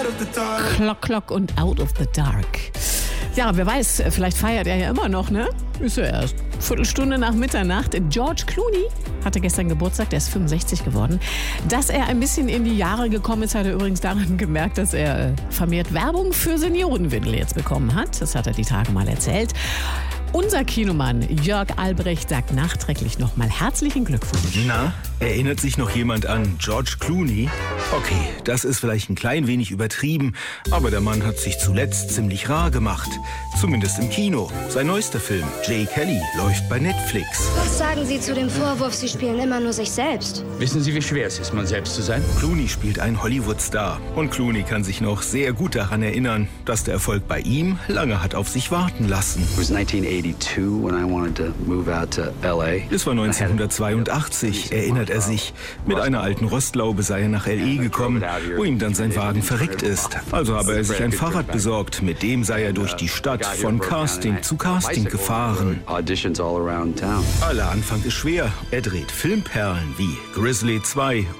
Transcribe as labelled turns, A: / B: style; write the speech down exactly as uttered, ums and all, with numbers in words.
A: Clock, Clock und Out of the Dark. Ja, wer weiß, vielleicht feiert er ja immer noch, ne? Ist ja erst Viertelstunde nach Mitternacht. George Clooney hatte gestern Geburtstag, der ist fünfundsechzig geworden. Dass er ein bisschen in die Jahre gekommen ist, hat er übrigens daran gemerkt, dass er vermehrt Werbung für Seniorenwindel jetzt bekommen hat. Das hat er die Tage mal erzählt. Unser Kinomann Jörg Albrecht sagt nachträglich nochmal herzlichen Glückwunsch.
B: Na, erinnert sich noch jemand an George Clooney? Okay, das ist vielleicht ein klein wenig übertrieben, aber der Mann hat sich zuletzt ziemlich rar gemacht. Zumindest im Kino. Sein neuester Film, Jay Kelly, läuft bei Netflix.
C: Was sagen Sie zu dem Vorwurf, Sie spielen immer nur sich selbst?
D: Wissen Sie, wie schwer es ist, man selbst zu sein?
B: Clooney spielt einen Hollywood-Star. Und Clooney kann sich noch sehr gut daran erinnern, dass der Erfolg bei ihm lange hat auf sich warten lassen.
E: It was nineteen eighty-two when I wanted to move out to L A.
B: Es war neunzehnhundertzweiundachtzig, erinnert er sich. Mit einer alten Rostlaube sei er nach L A gekommen, wo ihm dann sein Wagen verreckt ist. Also habe er sich ein Fahrrad besorgt. Mit dem sei er durch die Stadt von Casting zu Casting gefahren.
E: Auditions all around town.
B: Aller Anfang ist schwer. Er dreht Filmperlen wie Grizzly zwei